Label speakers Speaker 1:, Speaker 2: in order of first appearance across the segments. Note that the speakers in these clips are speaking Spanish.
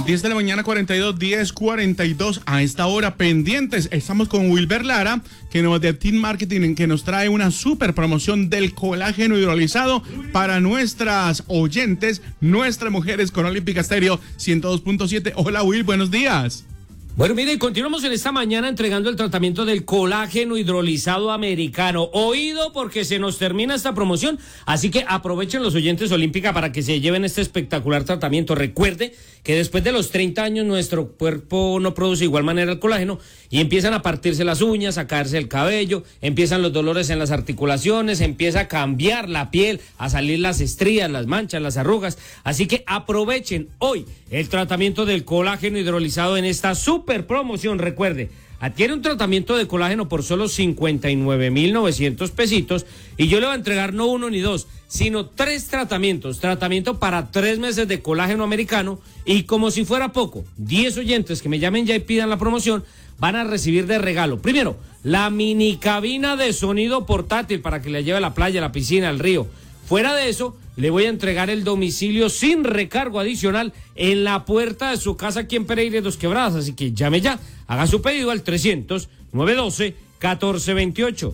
Speaker 1: 10 de la mañana, 42, 10:42. A esta hora, pendientes, estamos con Wilber Lara, que nos de Team Marketing, que nos trae una super promoción del colágeno hidrolizado para nuestras oyentes, nuestras mujeres, con Olímpica Estéreo 102.7. Hola, Will, buenos días.
Speaker 2: Bueno, mire, continuamos en esta mañana entregando el tratamiento del colágeno hidrolizado americano. Oído, porque se nos termina esta promoción, así que aprovechen los oyentes Olímpica para que se lleven este espectacular tratamiento. Recuerde que después de los 30 años nuestro cuerpo no produce de igual manera el colágeno y empiezan a partirse las uñas, a caerse el cabello, empiezan los dolores en las articulaciones, empieza a cambiar la piel, a salir las estrías, las manchas, las arrugas. Así que aprovechen hoy el tratamiento del colágeno hidrolizado en esta super promoción. Recuerde, adquiere un tratamiento de colágeno por solo 59,900 pesitos y yo le voy a entregar no uno ni dos, sino 3 tratamientos. Tratamiento para 3 meses de colágeno americano y, como si fuera poco, 10 oyentes que me llamen ya y pidan la promoción van a recibir de regalo, primero, la mini cabina de sonido portátil para que le lleve a la playa, a la piscina, al río. Fuera de eso, le voy a entregar el domicilio sin recargo adicional en la puerta de su casa aquí en Pereira y Dos Quebradas. Así que llame ya, haga su pedido al 300-912-1428.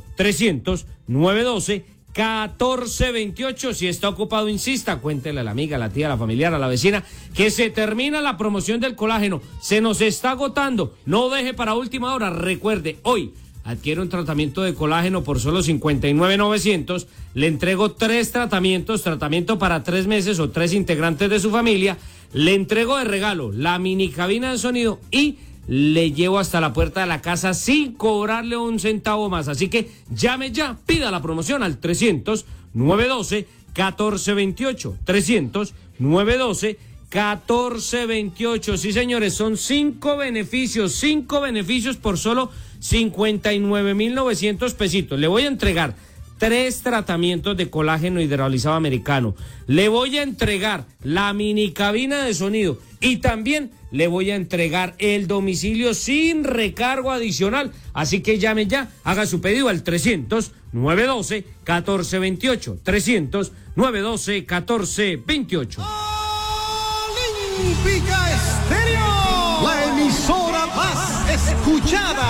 Speaker 2: 300-912-1428. Si está ocupado, insista, cuéntele a la amiga, a la tía, a la familiar, a la vecina, que se termina la promoción del colágeno. Se nos está agotando. No deje para última hora. Recuerde, hoy adquiere un tratamiento de colágeno por solo 59,900. Le entrego 3 tratamientos, tratamiento para 3 meses o 3 integrantes de su familia. Le entrego de regalo la mini cabina de sonido y le llevo hasta la puerta de la casa sin cobrarle un centavo más. Así que llame ya, pida la promoción al 300-912-1428. 300-912-1428. Sí, señores, son 5 beneficios por solo 59,900 pesitos. Le voy a entregar 3 tratamientos de colágeno hidrolizado americano. Le voy a entregar la mini cabina de sonido y también le voy a entregar el domicilio sin recargo adicional. Así que llame ya, haga su pedido al 300-912-1428. 300-912-1428.
Speaker 3: Olímpica Estéreo, la emisora más escuchada.